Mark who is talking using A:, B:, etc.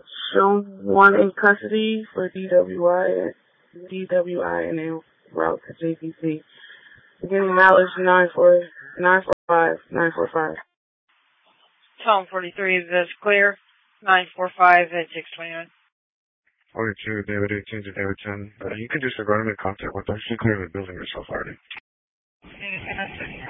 A: Shown 1 in custody for DWI and en route to JPC. Beginning mileage 945.
B: Tone 43, this clear. 945 at 629.
C: 42, David 18 to David 10. You can disregard him in contact with us. You clear the building yourself already.